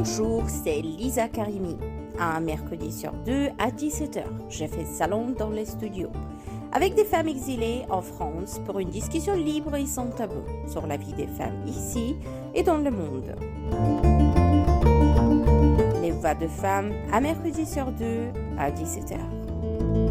Bonjour, c'est Lisa Karimi. Un mercredi sur deux à 17h, je fais salon dans les studios avec des femmes exilées en France pour une discussion libre et sans tabou sur la vie des femmes ici et dans le monde. Les voix de femmes à mercredi sur deux à 17h.